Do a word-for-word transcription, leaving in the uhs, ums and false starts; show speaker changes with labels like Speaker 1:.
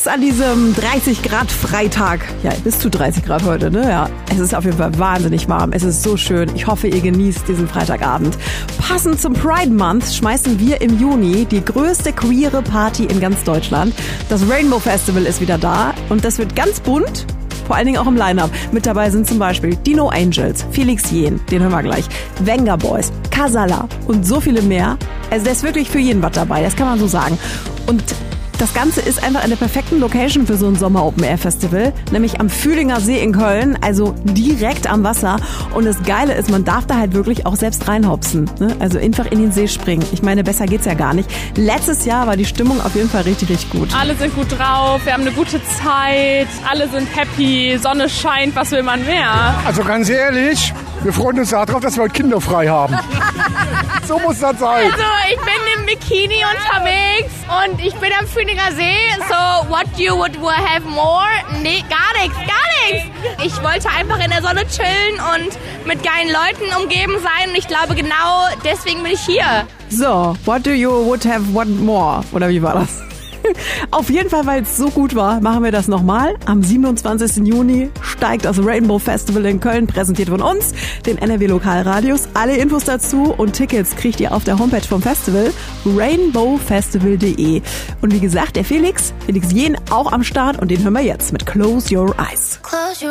Speaker 1: an diesem dreißig Grad Freitag. Ja, bis zu dreißig Grad heute, ne? Ja, es ist auf jeden Fall wahnsinnig warm. Es ist so schön. Ich hoffe, ihr genießt diesen Freitagabend. Passend zum Pride Month schmeißen wir im Juni die größte queere Party in ganz Deutschland. Das Rainbow Festival ist wieder da und das wird ganz bunt. Vor allen Dingen auch im Line-Up. Mit dabei sind zum Beispiel die No Angels, Felix Jähn, den hören wir gleich, Venga Boys, Casala und so viele mehr. Also da ist wirklich für jeden was dabei, das kann man so sagen. Und das Ganze ist einfach in der perfekten Location für so ein Sommer-Open-Air-Festival, nämlich am Fühlinger See in Köln, also direkt am Wasser. Und das Geile ist, man darf da halt wirklich auch selbst reinhopsen, ne? Also einfach in den See springen. Ich meine, besser geht's ja gar nicht. Letztes Jahr war die Stimmung auf jeden Fall richtig, richtig gut.
Speaker 2: Alle sind gut drauf, wir haben eine gute Zeit, alle sind happy, Sonne scheint, was will man mehr?
Speaker 3: Also ganz ehrlich, wir freuen uns darauf, dass wir heute kinderfrei haben. So muss das sein.
Speaker 4: Also ich bin im Bikini unterwegs und ich bin am Fühlinger See. So, what you would have more? Nee, gar nichts, gar nichts. Ich wollte einfach in der Sonne chillen und mit geilen Leuten umgeben sein. Und ich glaube, genau deswegen bin ich hier.
Speaker 1: So, what do you would have want more? Oder wie war das? Auf jeden Fall, weil es so gut war, machen wir das nochmal. Am siebenundzwanzigsten Juni steigt das Rainbow Festival in Köln, präsentiert von uns, den N R W Lokalradios. Alle Infos dazu und Tickets kriegt ihr auf der Homepage vom Festival, rainbow festival punkt de. Und wie gesagt, der Felix, Felix Jähn, auch am Start und den hören wir jetzt mit Close Your Eyes. Close your